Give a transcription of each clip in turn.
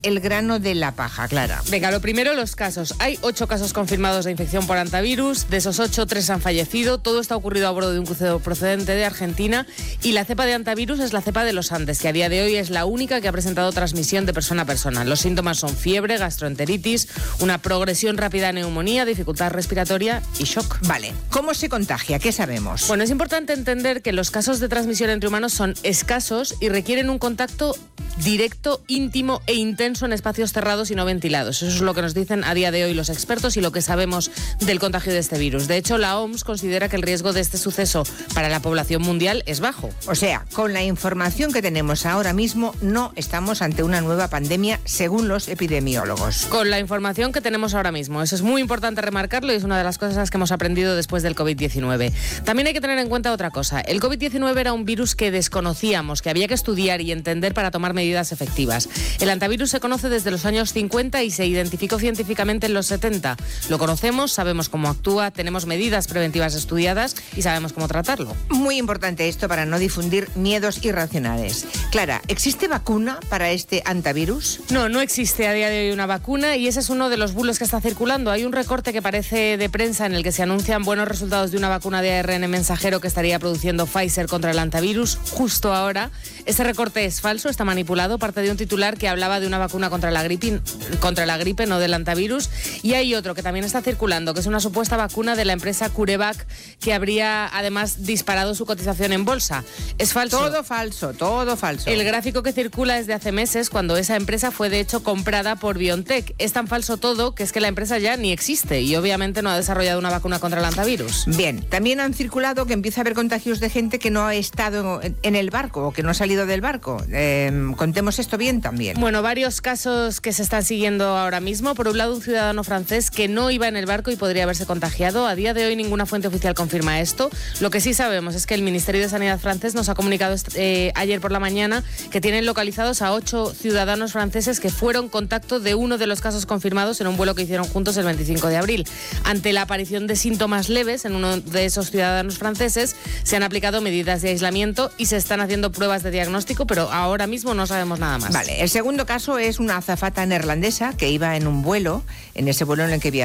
el grano de la paja, Clara. Venga, lo primero, los casos. Hay 8 casos confirmados de infección por hantavirus. De esos 8, 3 han fallecido. Todo está ocurrido a bordo de un crucero procedente de Argentina. Y la cepa de hantavirus es la cepa de los Andes, que a día de hoy es la única que ha presentado transmisión de persona a persona. Los síntomas son fiebre, gastroenteritis, una progresión rápida de neumonía, dificultad respiratoria y shock. Vale, ¿cómo se contagia? ¿Qué sabemos? Bueno, es importante entender que los casos de transmisión entre humanos son escasos y requieren un contacto directo, íntimo e intenso en espacios cerrados y no ventilados. Eso es lo que nos dicen a día de hoy los expertos y lo que sabemos del contagio de este virus. De hecho, la OMS considera que el riesgo de este suceso para la población mundial es bajo. O sea, con la información que tenemos ahora mismo, no estamos ante una nueva pandemia, según los epidemiólogos. Con la información que tenemos ahora mismo. Eso es muy importante remarcarlo y es una de las cosas que hemos aprendido después del COVID-19. También hay que tener en cuenta otra cosa. El COVID-19 era un virus que desconocíamos, que había que estudiar y entender para tomar medidas efectivas. El hantavirus se conoce desde los años 50 y se identificó científicamente en los 70. Lo conocemos, sabemos cómo actúa, tenemos medidas preventivas estudiadas y sabemos cómo tratarlo. Muy importante esto para no difundir miedos irracionales. Clara, ¿existe vacuna para este hantavirus? No existe a día de hoy una vacuna y ese es uno de los bulos que está circulando. Hay un recorte que parece de prensa en el que se anuncian buenos resultados de una vacuna de ARN mensajero que estaría produciendo Pfizer contra el hantavirus justo ahora. Ese recorte es falso, está manipulado, parte de un titular que hablaba de una vacuna contra la gripe, no del hantavirus. Y hay otro que también está circulando, que es una supuesta vacuna de la empresa CureVac que habría además disparado su cotización en bolsa. Es falso. Todo falso, todo falso. El gráfico que circula es de hace meses, cuando esa empresa fue de hecho comprada por BioNTech. Es tan falso todo que es que la empresa ya ni existe y obviamente no ha desarrollado una vacuna contra el hantavirus. Bien, también han circulado que empieza a haber contagios de gente que no ha estado en el barco o que no ha salido del barco. Contemos esto bien también. Bueno, varios casos que se están siguiendo ahora mismo. Por un lado, un ciudadano francés que no iba en el barco y podría haberse contagiado. A día de hoy ninguna fuente oficial confirma esto. Lo que sí sabemos es que el Ministerio de Sanidad francés nos ha comunicado ayer por la mañana que tienen localizados a 8 ciudadanos franceses que fueron contacto de uno de los casos confirmados en un vuelo que hicieron juntos el 25 de abril. Ante la aparición de síntomas leves en uno de esos ciudadanos franceses, se han aplicado medidas de aislamiento y se están haciendo pruebas de diagnóstico, pero ahora mismo no sabemos nada más. Vale, el segundo caso es una azafata neerlandesa que iba en un vuelo, en ese vuelo en el que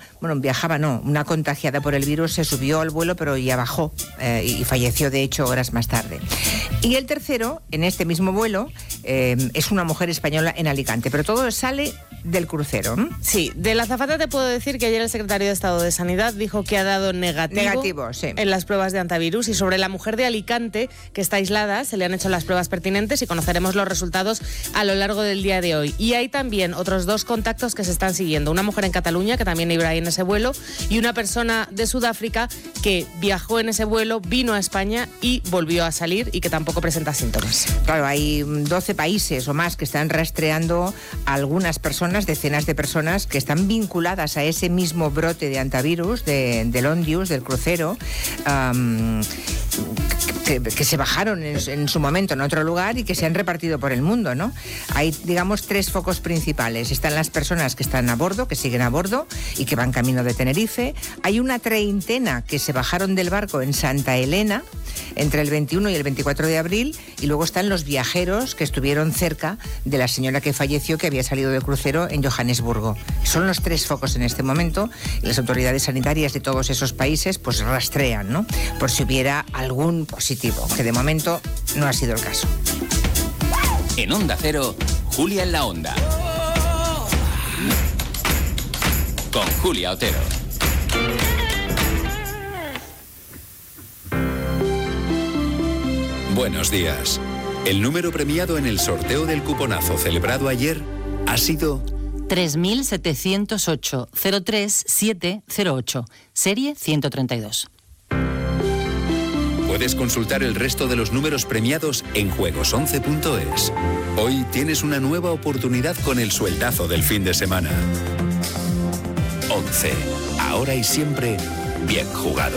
una contagiada por el virus se subió al vuelo pero ya bajó y falleció de hecho horas más tarde. Y el tercero, en este mismo vuelo, es una mujer española en Alicante, pero todo sale del crucero. Sí, de la azafata te puedo decir que ayer el secretario de Estado de Sanidad dijo que ha dado negativo sí, en las pruebas de hantavirus, y sobre la mujer de Alicante, que está aislada, se le han hecho las pruebas pertinentes y conoceremos los resultados a lo largo del día de hoy. Y hay también otros 2 contactos que se están siguiendo. Una mujer en Cataluña, que también iba ahí en ese vuelo, y una persona de Sudáfrica que viajó en ese vuelo, vino a España y volvió a salir y que tampoco presenta síntomas. Claro, hay 12 países o más que están rastreando a algunas personas, decenas de personas que están vinculadas a ese mismo brote de hantavirus, del Ondius, del crucero, que se bajaron en su momento en otro lugar y que se han repartido por el mundo, ¿no? Hay, digamos, 3 focos principales. Están las personas que están a bordo, que siguen a bordo y que van camino de Tenerife. Hay una treintena que se bajaron del barco en Santa Elena entre el 21 y el 24 de abril, y luego están los viajeros que estuvieron cerca de la señora que falleció, que había salido del crucero en Johannesburgo. Son los 3 focos en este momento, y las autoridades sanitarias de todos esos países pues rastrean, ¿no?, por si hubiera algún positivo, que de momento no ha sido el caso. En Onda Cero, Julia en la Onda. Con Julia Otero. Buenos días. El número premiado en el sorteo del cuponazo celebrado ayer ha sido 3.708-03708, serie 132. Puedes consultar el resto de los números premiados en juegos11.es. Hoy tienes una nueva oportunidad con el sueldazo del fin de semana. 11. Ahora y siempre, bien jugado.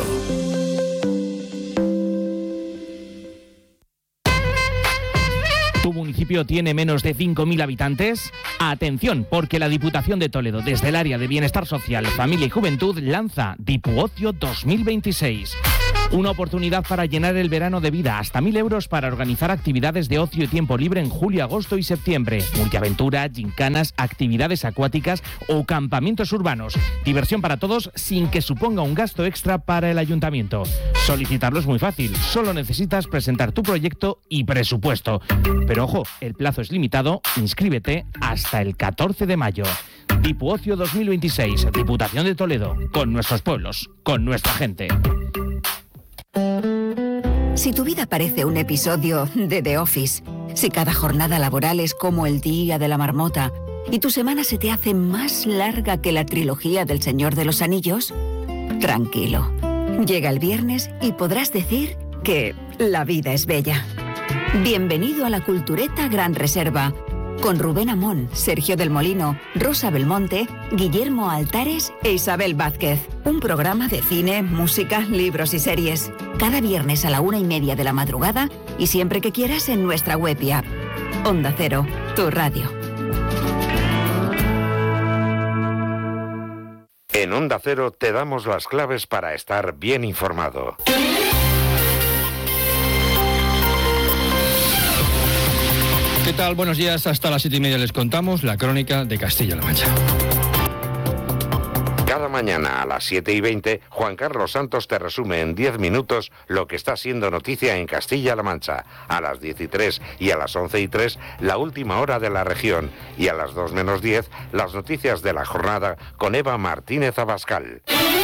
¿Tu municipio tiene menos de 5.000 habitantes? Atención, porque la Diputación de Toledo, desde el área de Bienestar Social, Familia y Juventud, lanza Dipuocio 2026. Una oportunidad para llenar el verano de vida, hasta 1.000 euros para organizar actividades de ocio y tiempo libre en julio, agosto y septiembre. Multiaventura, gincanas, actividades acuáticas o campamentos urbanos. Diversión para todos sin que suponga un gasto extra para el ayuntamiento. Solicitarlo es muy fácil, solo necesitas presentar tu proyecto y presupuesto. Pero ojo, el plazo es limitado, inscríbete hasta el 14 de mayo. Dipuocio 2026, Diputación de Toledo, con nuestros pueblos, con nuestra gente. Si tu vida parece un episodio de The Office, si cada jornada laboral es como el día de la marmota y tu semana se te hace más larga que la trilogía del Señor de los Anillos, tranquilo. Llega el viernes y podrás decir que la vida es bella. Bienvenido a la Cultureta Gran Reserva, con Rubén Amón, Sergio del Molino, Rosa Belmonte, Guillermo Altares e Isabel Vázquez. Un programa de cine, música, libros y series. Cada viernes a la 1:30 de la madrugada y siempre que quieras en nuestra web y app. Onda Cero, tu radio. En Onda Cero te damos las claves para estar bien informado. ¿Qué tal? Buenos días. Hasta las 7:30 les contamos la crónica de Castilla-La Mancha. Cada mañana a las 7:20, Juan Carlos Santos te resume en 10 minutos lo que está siendo noticia en Castilla-La Mancha. A las 10:03 y a las 11:03, la última hora de la región. Y a las 2 menos 10, las noticias de la jornada con Eva Martínez Abascal.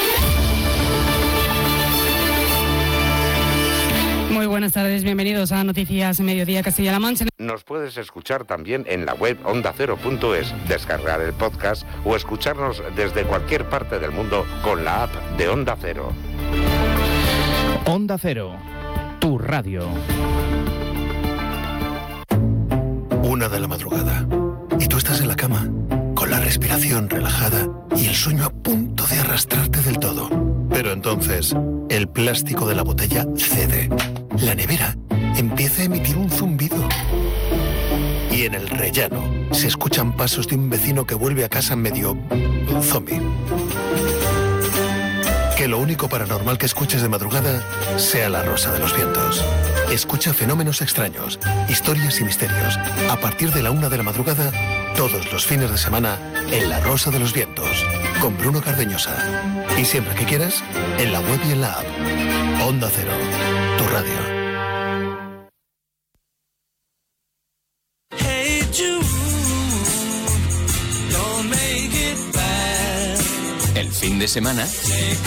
Muy buenas tardes, bienvenidos a Noticias Mediodía Castilla-La Mancha. Nos puedes escuchar también en la web ondacero.es, descargar el podcast o escucharnos desde cualquier parte del mundo con la app de Onda Cero. Onda Cero, tu radio. 1 de la madrugada y tú estás en la cama, con la respiración relajada y el sueño a punto de arrastrarte del todo. Pero entonces, el plástico de la botella cede. La nevera empieza a emitir un zumbido. Y en el rellano se escuchan pasos de un vecino que vuelve a casa medio zombie. Que lo único paranormal que escuches de madrugada sea la Rosa de los Vientos. Escucha fenómenos extraños, historias y misterios. A partir de la 1 de la madrugada, todos los fines de semana, en La Rosa de los Vientos, con Bruno Cardeñosa. Y siempre que quieras, en la web y en la app. Onda Cero, tu radio. El fin de semana